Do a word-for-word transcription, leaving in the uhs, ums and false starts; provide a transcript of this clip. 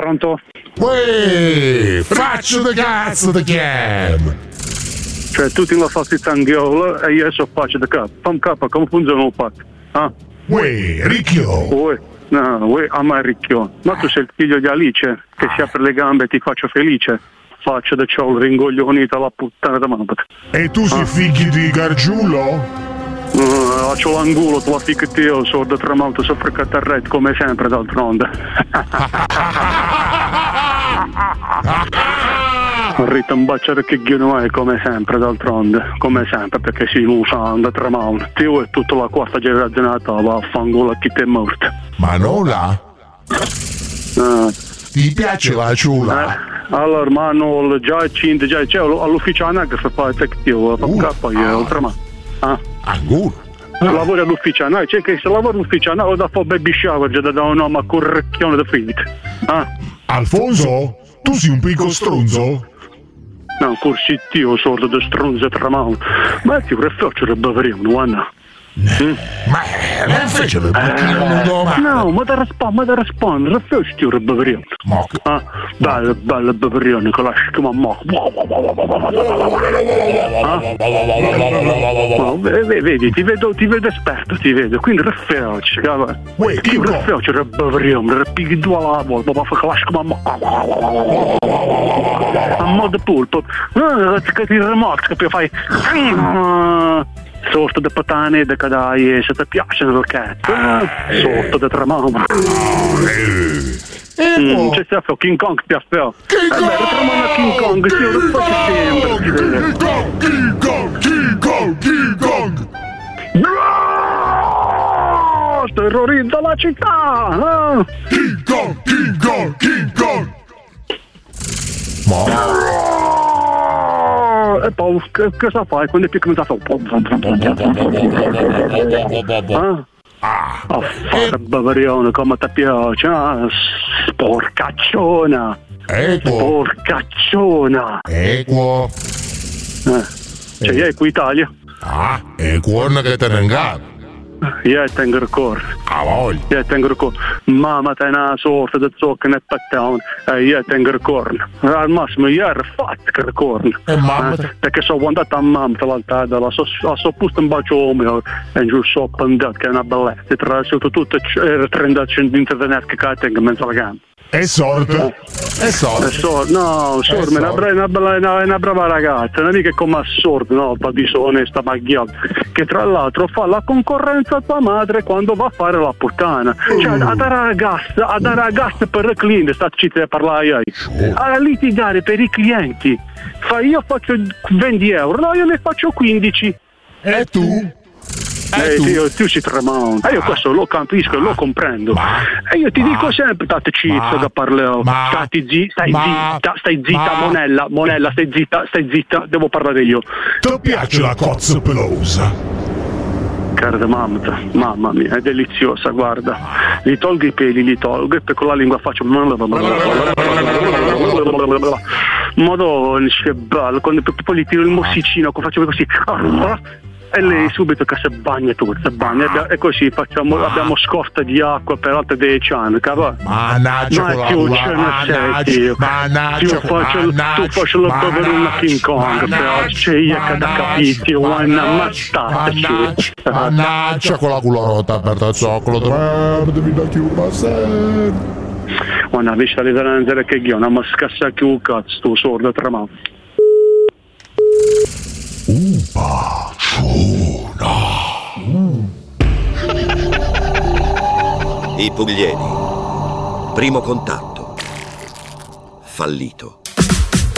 Pronto? Uè, faccio da cazzo da chiam! Cioè, tu ti la fai tanghiola e io so faccio da capo. Fam capo, come funziona il patto? Ah? Uè, ricchio! Uè, no, uè, a me ricchio. Ma tu sei il figlio di Alice, che si apre le gambe e ti faccio felice. Faccio da ciò il ringoglionito alla puttana da mamma. E tu sei ah. figlio di Gargiulo? Uh, c'ho l'angulo, tu la fica te, io sordo tramonto sopra catarret come sempre d'altronde. Rita un baciare che ghino è come sempre d'altronde, come sempre perché si usa da tramonto. Io è tutta la quarta generazione va a fangola chi te è morto. Ma non là? Uh, Ti piace la ciula? Eh, allora, ma no, già cinque, già c'è all'ufficio anagrafe fa effettivo, fa capo io, oltre ah. Angulo? Lavori all'ufficio, no, c'è che se lavori all'ufficio, no, da fare baby shower, già da un uomo a correcchione da figli. Ah. Alfonso? Tu sei un piccolo stronzo? No, forse io sordo da stronzo tra mano. Ma ti rifaccio il bavariano, guarda. Mm. Ma non fece il bavariano? No, ma da rispondere, ma da rispondere, rifaccio il bavariano. Ah, bello, bello bavariano, con la schima mo. Ah? Vedi, ti vedo, ti vedo esperto, ti vedo, quindi rifaccio, cavolo. Io rifaccio il bavariano, ripighi due alla volta, ma fa con la schima mo. A modo pulpo. Ah, che ti rimorchi, che fai... Sorto da patane, da cadai, se ti piacciono perché sorto da tramama. Mm, c'è stato King Kong piaffeo. King Kong! Eh, tramama King Kong, sì, lo faccio sempre. King Kong, King Kong, King Kong, King Kong. Terrorizza la città! King Kong, King Kong, King Kong. E poi che, cosa fai quando è piccolo? Ah? Ah, a fare bavarione come ti piace, ah? Sporcacciona! Ecco! Sporcacciona! Ecco! Eh, cioè, io è qui Italia? Ah, è cuorna che te ne ingato! Io tengo il cuore. Ah, voglio. Io tengo il cuore. Mamma te una sorta di zocca nel pattone e io tengo il cuore. Al massimo io ero fatto il cuore. E mamma te? Eh, perché sono andato a mamma l'altra volta, la so, so posto un bacio mio e giù so pendato che è una bellezza. Tra soprattutto era trenta centimetri che tengo in mezzo alla gamba. È sorte? Eh. È sorte? È sorte, no, sorte, è una, bra- una, bella, una, una brava ragazza, non è che come sorte, no, pa' disonesta magliata, che tra l'altro fa la concorrenza a tua madre quando va a fare la puttana. Cioè, a dare ragazza, a dare ragazza per il cliente, sta zitta a parlare io, a litigare per i clienti. Fa, io faccio venti euro, no, io ne faccio quindici. E tu? Eh, tu? Io, tu si tremano. E io questo lo capisco e lo comprendo. Ma, e io ti ma, dico sempre, state zitto che parlo. Stai, zi, stai ma, zitta, stai zitta, ma, Monella, Monella, stai zitta, stai zitta, devo parlare io. Ti piace la cozza pelosa? Cara mamma, mamma mia, è deliziosa, guarda. Li tolgo i peli, li tolgo e con la lingua faccio... Madonna, che bello, quando poi gli tiro il mossicino, faccio così... E lei subito che si bagna tutto, si bagna e così facciamo, abbiamo scorta di acqua per altre dieci anni, cavolo. Mannaggia, ma più ce ne sei, io faccio, tu faccio la poverina King Kong, però c'è io che da capiti, una mattacci. Mannaggia con la culotta per il zoccolo, devi da chiudere. Guarda, vista le zanzare che io, non mi scassa più un cazzo, tu sordo tra mano. Upa, ciuna. I Pugliesi. Primo contatto. Fallito.